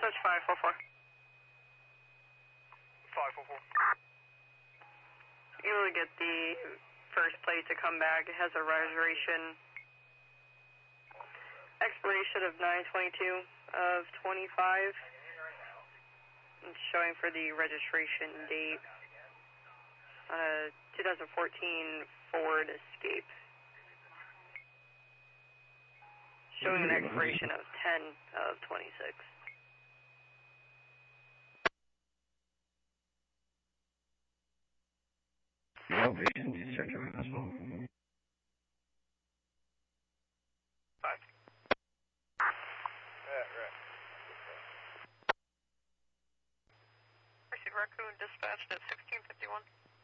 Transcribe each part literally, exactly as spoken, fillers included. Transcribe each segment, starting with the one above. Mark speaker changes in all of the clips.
Speaker 1: Dispatch five four four.
Speaker 2: five four four.
Speaker 1: You will get the first plate to come back. It has a registration. Expiration of nine twenty-two of twenty-five. It's showing for the registration date. Uh, twenty fourteen Ford Escape. Showing an expiration of ten of twenty-six.
Speaker 3: Elevation, discharge from hospital.
Speaker 2: Five. Yeah, right.
Speaker 1: Pursuit Raccoon dispatched at sixteen fifty-one.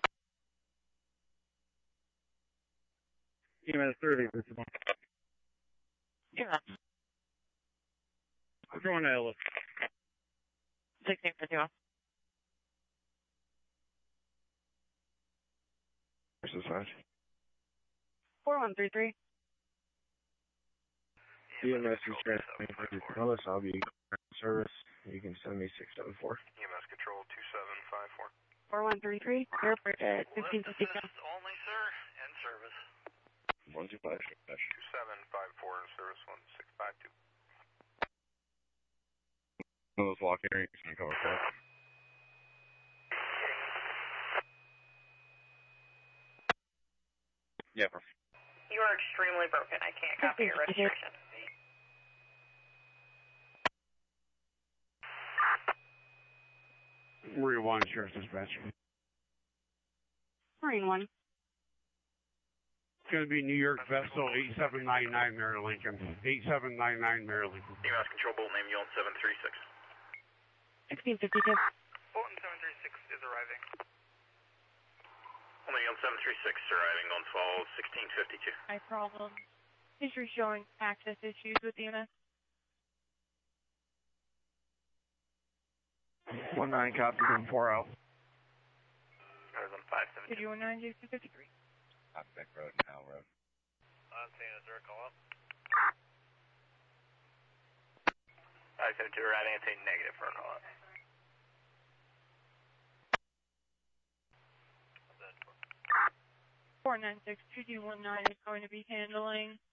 Speaker 3: E M S thirty, visible.
Speaker 4: Yeah.
Speaker 3: I'm going to Ellis.
Speaker 4: sixteen fifty-one.
Speaker 3: Versus five.
Speaker 4: four one three three.
Speaker 3: E M S is transmitting to Ellis. I'll be in service. You can send me six seven four.
Speaker 2: E M S control two seven five four.
Speaker 4: four one three three. Airport at fifteen fifty-two.
Speaker 2: Only, sir. In service.
Speaker 3: one two five.
Speaker 2: two seven five four in service one six five two.
Speaker 3: One of those walk areas can cover that. Yeah, bro.
Speaker 1: You are extremely broken. I can't copy your registration.
Speaker 3: Marine one, Sheriff's Dispatch.
Speaker 4: Marine one.
Speaker 3: It's going to be New York Vessel eight seven nine nine Mary Lincoln. eight seven nine nine Mary Lincoln.
Speaker 2: E M S control bolt name Yulin seven three six.
Speaker 4: sixteen fifty-two.
Speaker 2: Bolton seven three six is arriving. Only Yulin seven three six arriving on fall sixteen fifty-two.
Speaker 4: High problem. History showing access issues with E M S.
Speaker 3: one nine copy from four out.
Speaker 2: Arizona five seven two.
Speaker 4: Did you one nine J two fifty-three?
Speaker 3: Beck Road and Howell Road.
Speaker 2: I'm seeing, is there a call up? five seven two arriving, it's a negative for a call up.
Speaker 4: four nine six two two one nine is going to be handling